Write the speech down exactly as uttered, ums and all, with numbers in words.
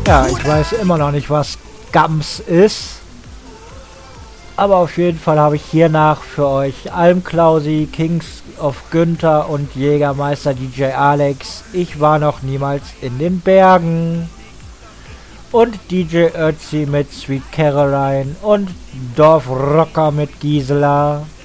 Ja, ich weiß immer noch nicht, was Gams ist. Aber auf jeden Fall habe ich hiernach für euch Almklausi, Kings of Günther und Jägermeister D J Alex. Ich war noch niemals in den Bergen. Und D J Ötzi mit Sweet Caroline und Dorfrocker mit Gisela.